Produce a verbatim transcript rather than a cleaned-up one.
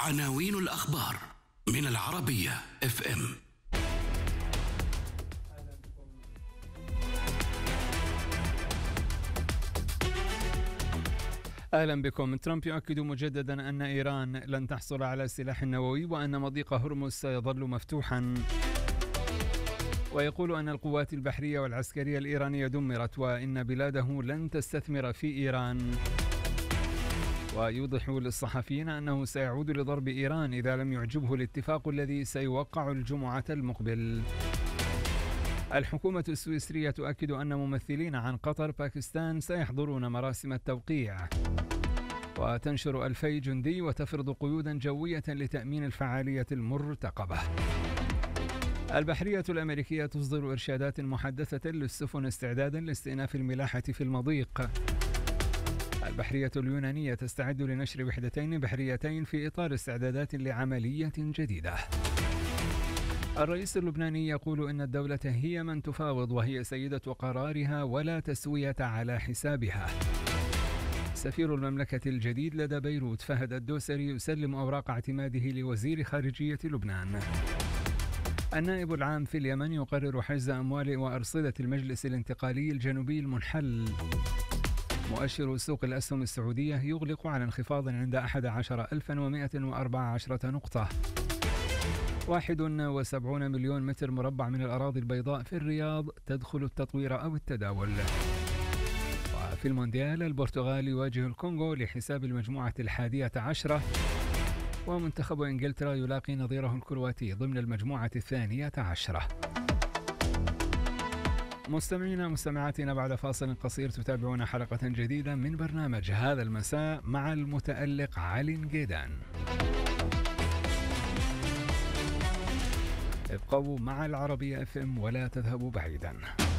عناوين الأخبار من العربية اف ام. أهلا بكم. ترامب يؤكد مجددا أن إيران لن تحصل على السلاح النووي وأن مضيق هرمز سيظل مفتوحا، ويقول أن القوات البحرية والعسكرية الإيرانية دمرت وإن بلاده لن تستثمر في إيران، ويوضح للصحفيين أنه سيعود لضرب إيران إذا لم يعجبه الاتفاق الذي سيوقع الجمعة المقبل. الحكومة السويسرية تؤكد أن ممثلين عن قطر باكستان سيحضرون مراسم التوقيع، وتنشر ألفي جندي وتفرض قيودا جوية لتأمين الفعالية المرتقبة. البحرية الأمريكية تصدر إرشادات محدثة للسفن استعدادا لاستئناف الملاحة في المضيق. البحرية اليونانية تستعد لنشر وحدتين بحريتين في إطار استعدادات لعملية جديدة. الرئيس اللبناني يقول إن الدولة هي من تفاوض وهي سيدة قرارها ولا تسوية على حسابها. سفير المملكة الجديد لدى بيروت فهد الدوسري يسلم أوراق اعتماده لوزير خارجية لبنان. النائب العام في اليمن يقرر حجز أموال وأرصدة المجلس الانتقالي الجنوبي المنحل. مؤشر سوق الأسهم السعودية يغلق على انخفاض عند أحد عشر ألفا ومائة وأربعة عشر نقطة. واحد وسبعون مليون متر مربع من الأراضي البيضاء في الرياض تدخل التطوير أو التداول. وفي المونديال البرتغال يواجه الكونغو لحساب المجموعة الحادية عشرة، ومنتخب إنجلترا يلاقي نظيره الكرواتي ضمن المجموعة الثانية عشرة. مستمعينا مستمعاتنا، بعد فاصل قصير تتابعون حلقة جديدة من برنامج هذا المساء مع المتألق علي نجيدان. ابقوا مع العربية اف ام ولا تذهبوا بعيدا.